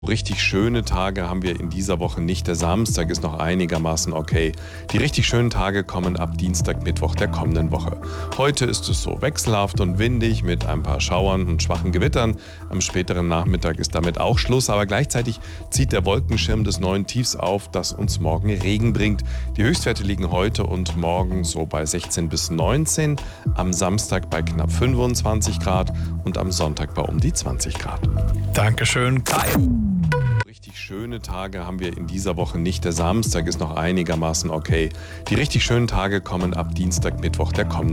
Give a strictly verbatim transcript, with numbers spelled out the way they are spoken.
Richtig schöne Tage haben wir in dieser Woche nicht. Der Samstag ist noch einigermaßen okay. Die richtig schönen Tage kommen ab Dienstag, Mittwoch der kommenden Woche. Heute ist es so wechselhaft und windig mit ein paar Schauern und schwachen Gewittern. Am späteren Nachmittag ist damit auch Schluss, aber gleichzeitig zieht der Wolkenschirm des neuen Tiefs auf, das uns morgen Regen bringt. Die Höchstwerte liegen heute und morgen so bei sechzehn bis neunzehn, am Samstag bei knapp fünfundzwanzig Grad und am Sonntag bei um die zwanzig Grad. Dankeschön, Kai. Richtig schöne Tage haben wir in dieser Woche nicht. Der Samstag ist noch einigermaßen okay. Die richtig schönen Tage kommen ab Dienstag, Mittwoch der kommenden